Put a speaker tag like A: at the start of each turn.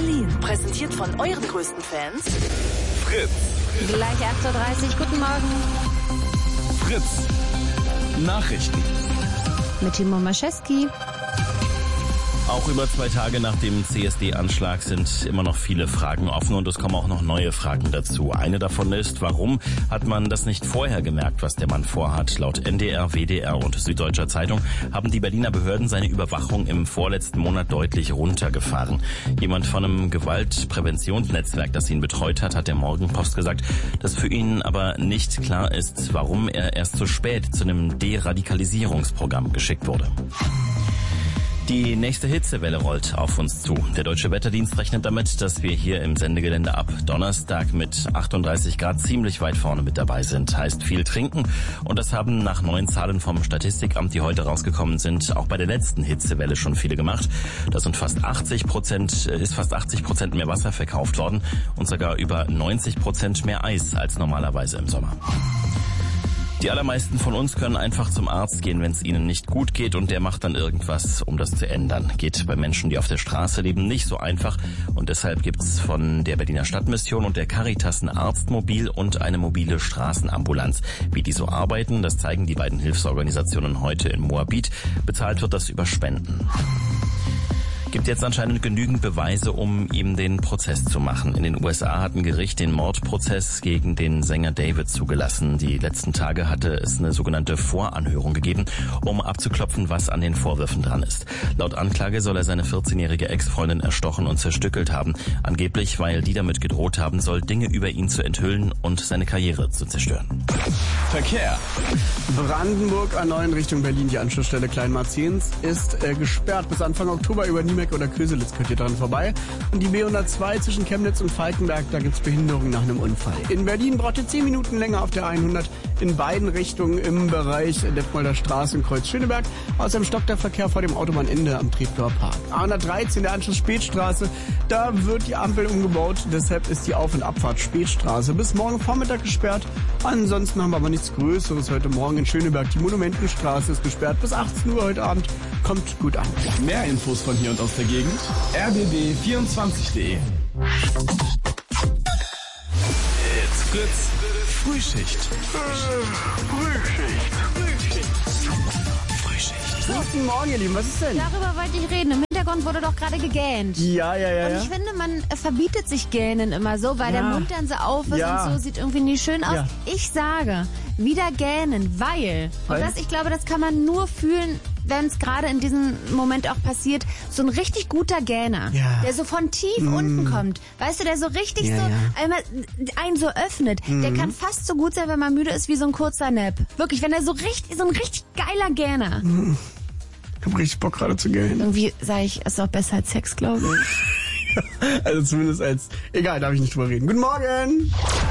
A: Berlin. Präsentiert von euren größten Fans.
B: Fritz.
C: Gleich 8.30 Uhr. Guten Morgen.
B: Fritz. Nachrichten.
C: Mit Timo Maschewski.
D: Auch über 2 Tage nach dem CSD-Anschlag sind immer noch viele Fragen offen und es kommen auch noch neue Fragen dazu. Eine davon ist, warum hat man das nicht vorher gemerkt, was der Mann vorhat? Laut NDR, WDR und Süddeutscher Zeitung haben die Berliner Behörden seine Überwachung im vorletzten Monat deutlich runtergefahren. Jemand von einem Gewaltpräventionsnetzwerk, das ihn betreut hat der Morgenpost gesagt, dass für ihn aber nicht klar ist, warum er erst so spät zu einem Deradikalisierungsprogramm geschickt wurde. Die nächste Hitzewelle rollt auf uns zu. Der Deutsche Wetterdienst rechnet damit, dass wir hier im Sendegelände ab Donnerstag mit 38 Grad ziemlich weit vorne mit dabei sind. Heißt viel trinken. Und das haben nach neuen Zahlen vom Statistikamt, die heute rausgekommen sind, auch bei der letzten Hitzewelle schon viele gemacht. Das sind fast 80% mehr Wasser verkauft worden und sogar über 90% mehr Eis als normalerweise im Sommer. Die allermeisten von uns können einfach zum Arzt gehen, wenn es ihnen nicht gut geht und der macht dann irgendwas, um das zu ändern. Geht bei Menschen, die auf der Straße leben, nicht so einfach und deshalb gibt's von der Berliner Stadtmission und der Caritas ein Arztmobil und eine mobile Straßenambulanz. Wie die so arbeiten, das zeigen die beiden Hilfsorganisationen heute in Moabit. Bezahlt wird das über Spenden. Gibt jetzt anscheinend genügend Beweise, um ihm den Prozess zu machen. In den USA hat ein Gericht den Mordprozess gegen den Sänger David zugelassen. Die letzten Tage hatte es eine sogenannte Voranhörung gegeben, um abzuklopfen, was an den Vorwürfen dran ist. Laut Anklage soll er seine 14-jährige Ex-Freundin erstochen und zerstückelt haben. Angeblich, weil die damit gedroht haben soll, Dinge über ihn zu enthüllen und seine Karriere zu zerstören.
B: Verkehr.
E: Brandenburg A9 Richtung Berlin. Die Anschlussstelle Kleinmarziens ist gesperrt. Bis Anfang Oktober über Niemeck oder Köselitz könnt ihr dran vorbei. Und die B102 zwischen Chemnitz und Falkenberg, da gibt's Behinderung nach einem Unfall. In Berlin braucht ihr 10 Minuten länger auf der 100 in beiden Richtungen im Bereich Detmolder Straße und Kreuz Schöneberg. Außerdem stockt der Verkehr vor dem Autobahnende am Treptower Park. A113, der Anschluss Spätstraße, da wird die Ampel umgebaut. Deshalb ist die Auf- und Abfahrt Spätstraße bis morgen Vormittag gesperrt. Ansonsten haben wir aber nichts Größeres heute Morgen in Schöneberg. Die Monumentenstraße ist gesperrt bis 18 Uhr heute Abend. Kommt gut an.
B: Mehr Infos von hier und aus der Gegend. rbb24.de. It's Fritz. Frühschicht.
E: Guten Morgen, ihr Lieben. Was ist denn?
C: Darüber wollte ich reden. Im Hintergrund wurde doch gerade gegähnt.
E: Ja.
C: Und ich finde, man verbietet sich Gähnen immer so, weil der Mund dann so auf ist und so, sieht irgendwie nie schön aus.
E: Ja.
C: Ich sage, wieder gähnen, weil, und das, ich glaube, das kann man nur fühlen, wenn es gerade in diesem Moment auch passiert, so ein richtig guter Gähner, der so von tief unten kommt, weißt du, der so richtig einmal einen so öffnet, der kann fast so gut sein, wenn man müde ist, wie so ein kurzer Nap. Wirklich, wenn er so ein richtig geiler Gähner.
E: Ich hab richtig Bock gerade zu gähnen.
C: Irgendwie sage ich, ist auch besser als Sex, glaube ich.
E: Also zumindest als... Egal, darf ich nicht drüber reden. Guten Morgen!